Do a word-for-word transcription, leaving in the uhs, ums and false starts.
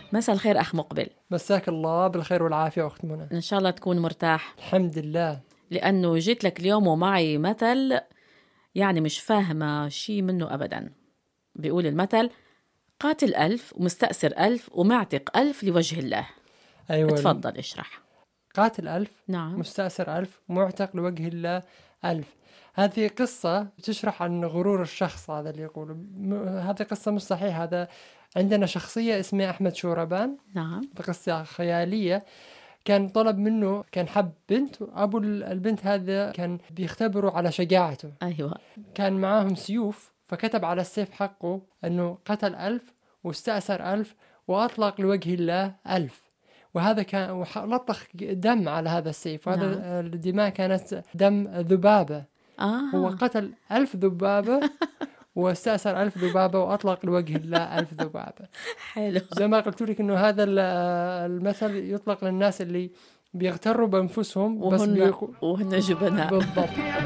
مساء الخير أخ مقبل. مساك الله بالخير والعافية أخت منى. إن شاء الله تكون مرتاح. الحمد لله. لأنه جيت لك اليوم ومعي مثل يعني مش فاهمة شيء منه أبدا. بيقول المثل: قاتل ألف ومستأسر ألف ومعتق ألف لوجه الله. أيوة. تفضل اشرح. قاتل ألف، نعم. مستأسر ألف، معتق لوجه الله ألف. هذه قصة تشرح عن غرور الشخص، هذا اللي يقوله. م- هذه قصة مش صحيح. هذا عندنا شخصية اسمها أحمد شوربان. نعم. قصة خيالية. كان طلب منه، كان حب بنت، أبو البنت هذا كان بيختبروا على شجاعته. أيوة. كان معاهم سيوف، فكتب على السيف حقه أنه قتل ألف واستأسر ألف وأطلق لوجه الله ألف. وهذا كان ولطخ دم على هذا السيف، وهذا نعم. الدماء كانت دم ذبابة. آه. هو قتل ألف ذبابة واستأسر ألف ذبابة وأطلق لوجه الله ألف ذبابة. حلو. زي ما قلت لك إنه هذا المثل يطلق للناس اللي بيغتروا بأنفسهم وهن, بس بيقو... وهن جبناء. بالضبط.